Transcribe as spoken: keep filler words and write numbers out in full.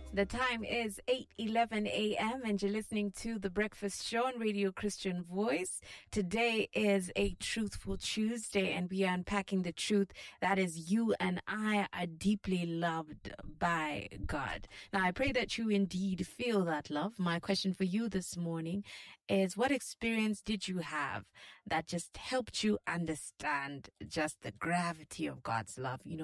The time is eight eleven a.m. and you're listening to The Breakfast Show on Radio Christian Voice. Today is a Truthful Tuesday and we are unpacking the truth that is you and I are deeply loved by God. Now, I pray that you indeed feel that love. My question for you this morning is, what experience did you have that just helped you understand just the gravity of God's love? You know,